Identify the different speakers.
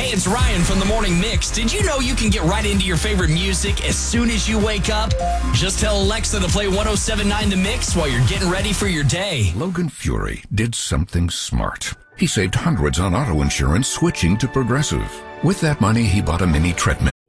Speaker 1: Hey, it's Ryan from the Morning Mix. Did you know you can get right into your favorite music as soon as you wake up? Just tell Alexa to play 107.9 The Mix while you're getting ready for your day.
Speaker 2: Logan Fury did something smart. He saved hundreds on auto insurance switching to Progressive. With that money, he bought a mini treadmill.